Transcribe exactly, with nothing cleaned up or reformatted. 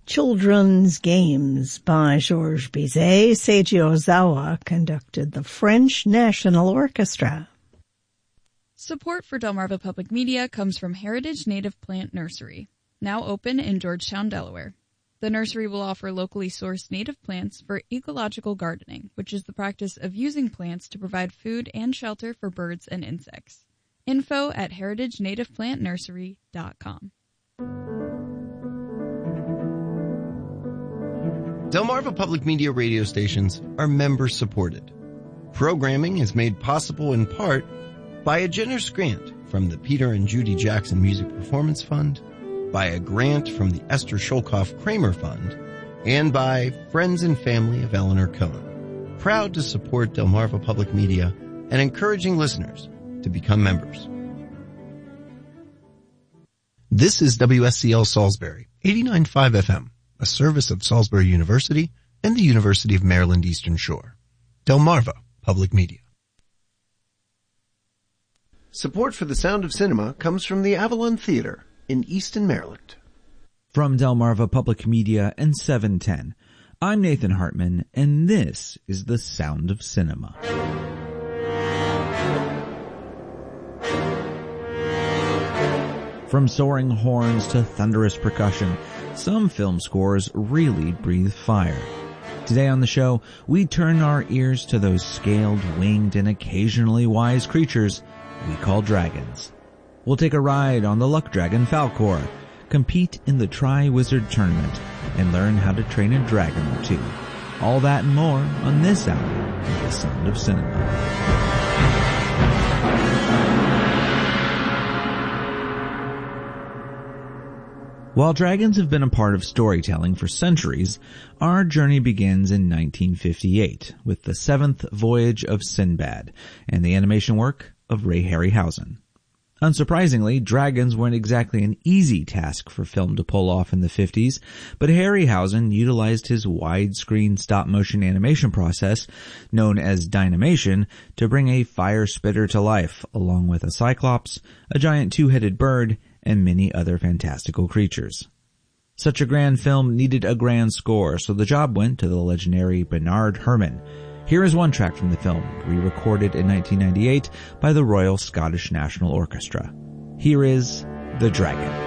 Children's Games by Georges Bizet. Seiji Ozawa conducted the French National Orchestra. Support for Delmarva Public Media comes from Heritage Native Plant Nursery, now open in Georgetown, Delaware. The nursery will offer locally sourced native plants for ecological gardening, which is the practice of using plants to provide food and shelter for birds and insects. Info at heritage native plant nursery dot com. Delmarva Public Media radio stations are member-supported. Programming is made possible in part by a generous grant from the Peter and Judy Jackson Music Performance Fund, by a grant from the Esther Sholkoff Kramer Fund, and by friends and family of Eleanor Cohen, proud to support Delmarva Public Media and encouraging listeners to become members. This is W S C L Salisbury, eighty-nine point five F M, a service of Salisbury University and the University of Maryland Eastern Shore. Delmarva Public Media. Support for the Sound of Cinema comes from the Avalon Theater in Easton, Maryland. From Delmarva Public Media and seven ten, I'm Nathan Hartman, and this is the Sound of Cinema. From soaring horns to thunderous percussion, some film scores really breathe fire. Today on the show, we turn our ears to those scaled, winged, and occasionally wise creatures we call dragons. We'll take a ride on the Luck Dragon Falkor, compete in the Tri-Wizard Tournament, and learn how to train a dragon or two. All that and more on this hour of The Sound of Cinema. While dragons have been a part of storytelling for centuries, our journey begins in nineteen fifty-eight with The Seventh Voyage of Sinbad and the animation work of Ray Harryhausen. Unsurprisingly, dragons weren't exactly an easy task for film to pull off in the fifties, but Harryhausen utilized his widescreen stop-motion animation process, known as Dynamation, to bring a fire spitter to life, along with a cyclops, a giant two-headed bird, and many other fantastical creatures. Such a grand film needed a grand score, so the job went to the legendary Bernard Herrmann. Here is one track from the film, re-recorded in nineteen ninety-eight by the Royal Scottish National Orchestra. Here is The Dragon.